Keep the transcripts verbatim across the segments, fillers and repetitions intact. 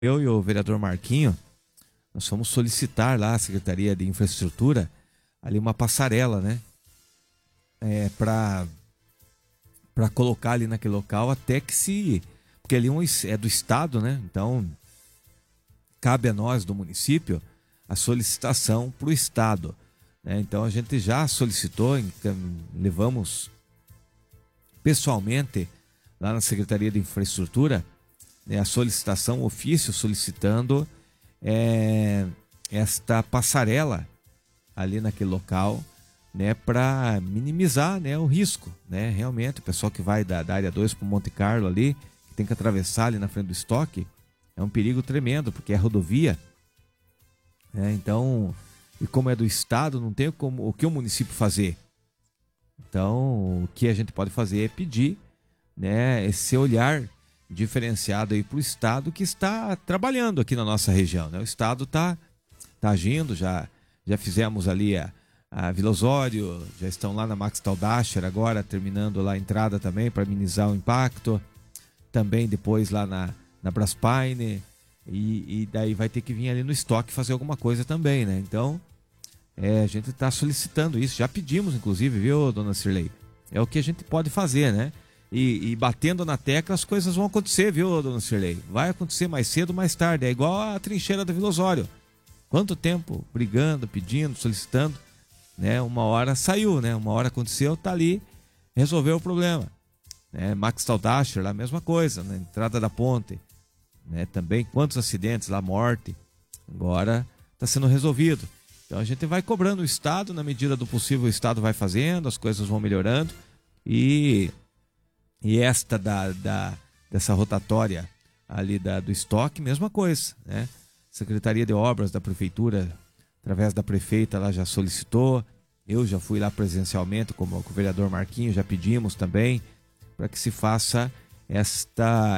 Eu e o vereador Marquinho, nós fomos solicitar lá à Secretaria de Infraestrutura ali uma passarela, né? É, para para colocar ali naquele local até que se... Porque ali é do Estado, né? Então, cabe a nós do município a solicitação para o Estado, né? Então, a gente já solicitou, então, levamos pessoalmente lá na Secretaria de Infraestrutura, né, a solicitação, ofício solicitando é, esta passarela ali naquele local, né, para minimizar, né, o risco, né? Realmente, o pessoal que vai da, da área dois para o Monte Carlo ali, que tem que atravessar ali na frente do estoque, é um perigo tremendo, porque é rodovia, né? Então, e como é do Estado, não tem como, o que o município fazer. Então, o que a gente pode fazer é pedir, né, esse olhar diferenciado aí para o Estado que está trabalhando aqui na nossa região, né? O Estado está tá agindo, já, já fizemos ali a A Vila Osório, já estão lá na Max Taldacher agora, terminando lá a entrada também para minimizar o impacto. Também depois lá na, na Braspaine. E, e daí vai ter que vir ali no estoque fazer alguma coisa também, né? Então, é, a gente está solicitando isso. Já pedimos, inclusive, viu, dona Cirlei? É o que a gente pode fazer, né? E, e batendo na tecla as coisas vão acontecer, viu, dona Cirlei? Vai acontecer mais cedo ou mais tarde. É igual a trincheira da Vila Osório. Quanto tempo brigando, pedindo, solicitando, né? Uma hora saiu, né? Uma hora aconteceu, tá ali, resolveu o problema, né? Max Taldacher, lá a mesma coisa, na entrada da ponte, né? Também quantos acidentes lá, morte, agora está sendo resolvido. Então a gente vai cobrando o Estado, na medida do possível o Estado vai fazendo, as coisas vão melhorando e, e esta da, da, dessa rotatória ali da, do estoque, mesma coisa, né? Secretaria de Obras da Prefeitura, através da prefeita, ela já solicitou. Eu já fui lá presencialmente, como com o vereador Marquinho, já pedimos também para que se faça esta,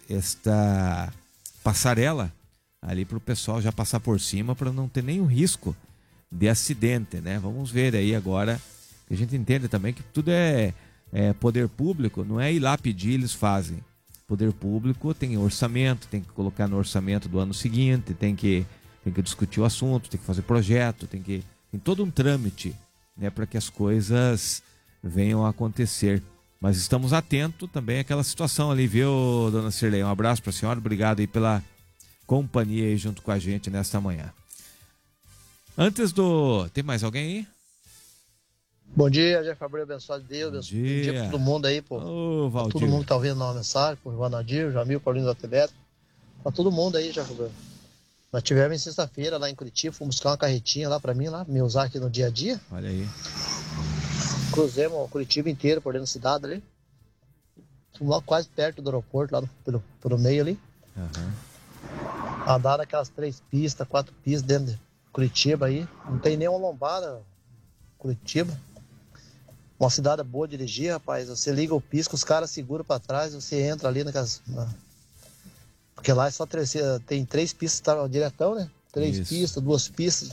esta passarela ali para o pessoal já passar por cima, para não ter nenhum risco de acidente, né? Vamos ver aí agora, que a gente entende também que tudo é, é poder público, não é ir lá pedir, eles fazem. Poder público tem orçamento, tem que colocar no orçamento do ano seguinte, tem que tem que discutir o assunto, tem que fazer projeto, tem que tem todo um trâmite, né, para que as coisas venham a acontecer. Mas estamos atentos também àquela situação ali, viu, dona Cirlei? Um abraço para a senhora, obrigado aí pela companhia aí junto com a gente nesta manhã. Antes do... Tem mais alguém aí? Bom dia, Jeff Abreu, abençoado de Deus. Bom Bom dia. dia pra todo mundo aí, pô. Ô, Pra todo mundo que tá ouvindo a mensagem, pro Ivan Nadir, Jamil, Paulinho da Tebeto. Pra todo mundo aí, Jeff Abreu. Nós tivemos em sexta-feira lá em Curitiba, fomos buscar uma carretinha lá pra mim, lá, me usar aqui no dia a dia. Olha aí. Cruzemos Curitiba inteiro, por dentro da cidade ali. Fomos lá quase perto do aeroporto, lá no, pelo, pelo meio ali. Uhum. Andaram aquelas três pistas, quatro pistas dentro de Curitiba aí. Não tem nenhuma lombada, Curitiba. Uma cidade boa de dirigir, rapaz. Você liga o pisco, os caras seguram pra trás, você entra ali naquelas... Na... Porque lá é só três, tem três pistas, tá diretão, né? Três Isso. pistas, duas pistas.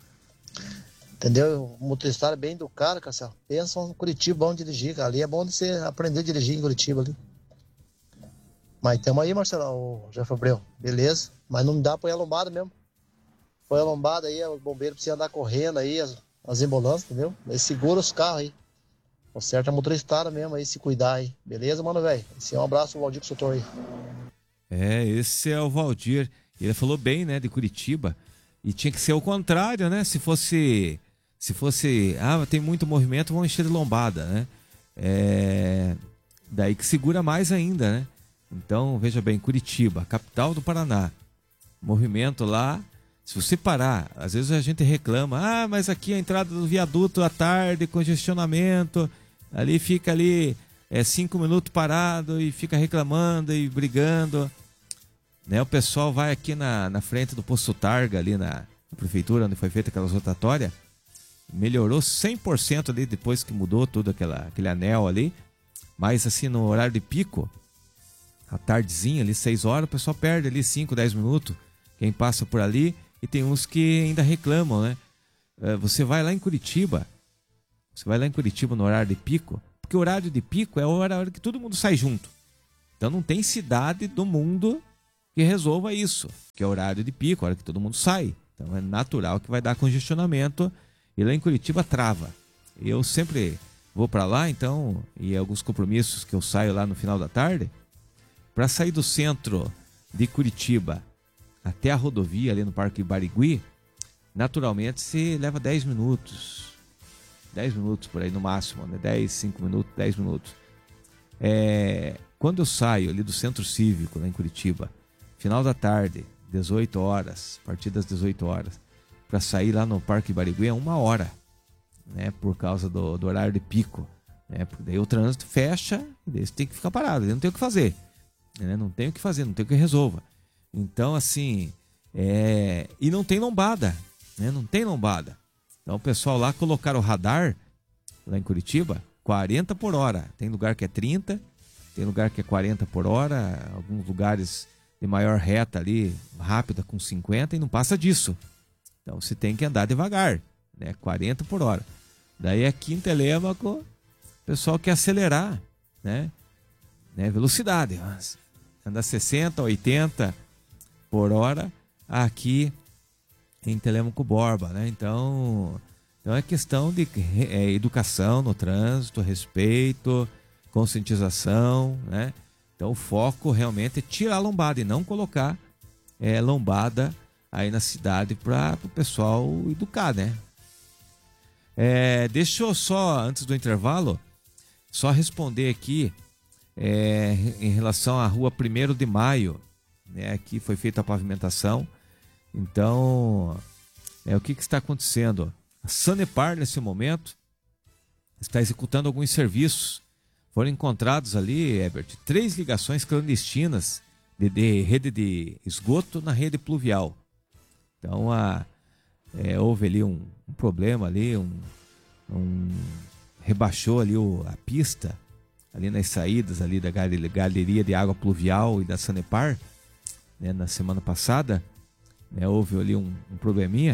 Entendeu? O motorista é bem do cara, cara. Pensa um Curitiba bom de dirigir, cara. Ali é bom de você aprender a dirigir em Curitiba ali. Mas tamo aí, Marcelo, o Jeff Abreu. Beleza. Mas não dá pra ir a lombada mesmo. Põe a lombada aí, os bombeiros precisam andar correndo aí, as, as ambulâncias, entendeu? Eles seguram os carros aí. O certo é a motoristada mesmo aí, se cuidar aí. Beleza, mano, velho? Esse é um abraço, o Valdir Consultor aí. É, esse é o Valdir. Ele falou bem, né, de Curitiba. E tinha que ser o contrário, né? Se fosse, se fosse, ah, tem muito movimento, vão encher de lombada, né? É, daí que segura mais ainda, né? Então, veja bem, Curitiba, capital do Paraná. Movimento lá, se você parar, às vezes a gente reclama, ah, mas aqui a entrada do viaduto à tarde, congestionamento, ali fica ali é, cinco minutos parado e fica reclamando e brigando. Né, o pessoal vai aqui na, na frente do posto Targa, ali na, na prefeitura, onde foi feita aquela rotatória, melhorou cem por cento ali depois que mudou todo aquela, aquele anel ali, mas assim no horário de pico, à tardezinha ali, seis horas, o pessoal perde ali cinco, dez minutos, quem passa por ali, e tem uns que ainda reclamam, né? Você vai lá em Curitiba, você vai lá em Curitiba no horário de pico, porque o horário de pico é o horário que todo mundo sai junto. Então não tem cidade do mundo que que resolva isso, que é horário de pico, a hora que todo mundo sai. Então é natural que vai dar congestionamento e lá em Curitiba trava. Eu sempre vou para lá, então, e alguns compromissos que eu saio lá no final da tarde, para sair do centro de Curitiba até a rodovia ali no Parque Barigui, naturalmente se leva dez minutos. dez minutos por aí no máximo, né? dez, cinco minutos, dez minutos. É, quando eu saio ali do Centro Cívico, lá em Curitiba, final da tarde, dezoito horas, a partir das dezoito horas, para sair lá no Parque Barigui é uma hora, né? Por causa do, do horário de pico, né? Porque daí o trânsito fecha e daí você tem que ficar parado, não tem o que fazer, né? Não tem o que fazer, não tem o que resolva. Então, assim, é... e não tem lombada, né? Não tem lombada. Então o pessoal lá colocaram o radar, lá em Curitiba, quarenta por hora. Tem lugar que é trinta, tem lugar que é quarenta por hora, alguns lugares de maior reta ali, rápida, com cinquenta, e não passa disso. Então você tem que andar devagar, né? quarenta por hora. Daí aqui em Telêmaco, o pessoal quer acelerar, né? né? Velocidade. Anda sessenta, oitenta por hora aqui em Telêmaco Borba, né? Então, então é questão de é, educação no trânsito, respeito, conscientização, né? Então o foco realmente é tirar a lombada e não colocar é, lombada aí na cidade para o pessoal educar, né? É, deixa eu só, antes do intervalo, só responder aqui é, em relação à rua primeiro de maio, né? Aqui foi feita a pavimentação. Então, é, o que, que está acontecendo? A Sanepar, nesse momento, está executando alguns serviços. Foram encontrados ali, Herbert, três ligações clandestinas de, de rede de esgoto na rede pluvial. Então, a, é, houve ali um, um problema ali, um, um, rebaixou ali o, a pista, ali nas saídas ali da galeria de água pluvial e da Sanepar, né, na semana passada. Né, houve ali um, um probleminha,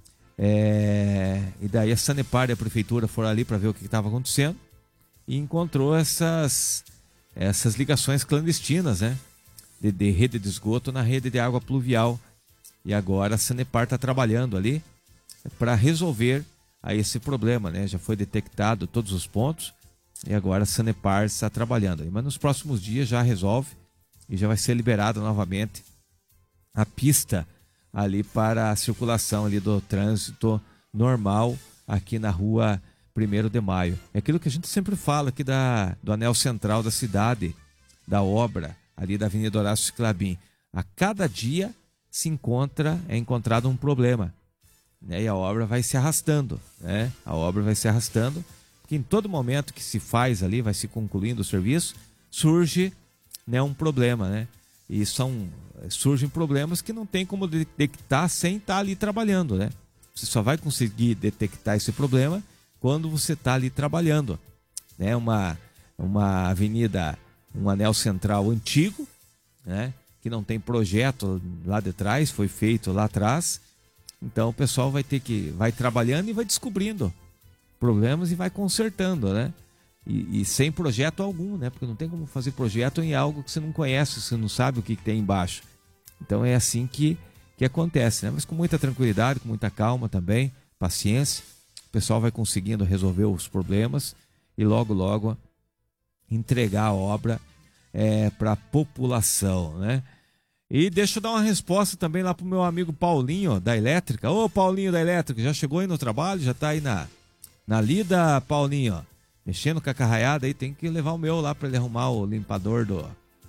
é, e daí a Sanepar e a prefeitura foram ali para ver o que estava acontecendo e encontrou essas, essas ligações clandestinas, né, de, de rede de esgoto na rede de água pluvial. E agora a Sanepar está trabalhando ali para resolver aí esse problema, né? Já foi detectado todos os pontos e agora a Sanepar está trabalhando. Mas nos próximos dias já resolve e já vai ser liberado novamente a pista ali para a circulação ali do trânsito normal aqui na rua primeiro de maio. É aquilo que a gente sempre fala aqui da, do anel central da cidade, da obra ali da Avenida Horácio Sclabin. A cada dia se encontra, é encontrado um problema, né? E a obra vai se arrastando, né? A obra vai se arrastando, porque em todo momento que se faz ali, vai se concluindo o serviço, surge, né, um problema, né? E são, surgem problemas que não tem como detectar sem estar ali trabalhando, né? Você só vai conseguir detectar esse problema quando você está ali trabalhando, né? Uma, uma avenida, um anel central antigo, né? Que não tem projeto lá de trás, foi feito lá atrás. Então o pessoal vai ter que, vai trabalhando e vai descobrindo problemas e vai consertando, né? E, e sem projeto algum, né? Porque não tem como fazer projeto em algo que você não conhece, você não sabe o que, que tem embaixo. Então é assim que, que acontece, né? Mas com muita tranquilidade, com muita calma também, paciência, o pessoal vai conseguindo resolver os problemas e logo, logo entregar a obra é, para a população, né? E deixa eu dar uma resposta também lá pro meu amigo Paulinho da Elétrica. Ô Paulinho da Elétrica, já chegou aí no trabalho? Já tá aí na, na lida, Paulinho? Mexendo com a carraiada aí, tem que levar o meu lá para ele arrumar o limpador do...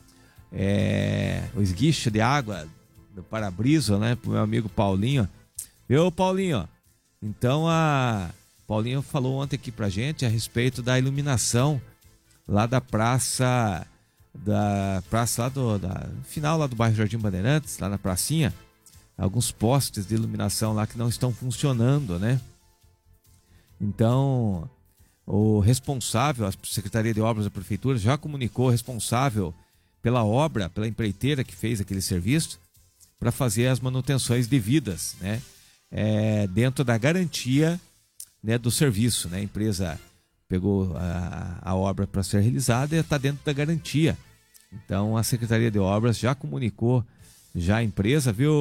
É, o esguicho de água do para-brisa, né? Pro meu amigo Paulinho. Meu Paulinho, então a... Paulinho falou ontem aqui pra gente a respeito da iluminação lá da praça... da praça lá do da, final lá do bairro Jardim Bandeirantes, lá na pracinha, alguns postes de iluminação lá que não estão funcionando, né? Então, o responsável, a Secretaria de Obras da Prefeitura já comunicou o responsável pela obra, pela empreiteira que fez aquele serviço, para fazer as manutenções devidas, né? É, dentro da garantia, né, do serviço, né? A empresa pegou a, a obra para ser realizada e está dentro da garantia. Então a Secretaria de Obras já comunicou já a empresa, viu?